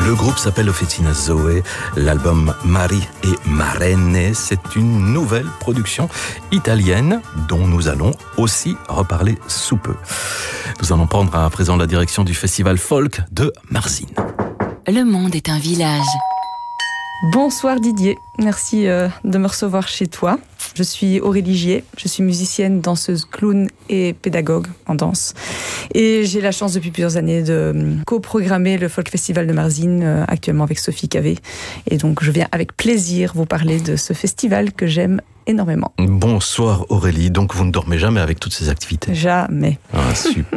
Le groupe s'appelle Officina Zoe, l'album Mari e Marene, c'est une nouvelle production italienne dont nous allons aussi reparler sous peu. Nous allons prendre à présent la direction du festival folk de Marzines. Le monde est un village. Bonsoir Didier, merci de me recevoir chez toi. Je suis Aurélie Gier, je suis musicienne, danseuse, clown et pédagogue en danse. Et j'ai la chance depuis plusieurs années de co-programmer le Folk Festival de Marzines, actuellement avec Sophie Cavé. Et donc je viens avec plaisir vous parler de ce festival que j'aime énormément. Bonsoir Aurélie, donc vous ne dormez jamais avec toutes ces activités? Jamais. Ah, super.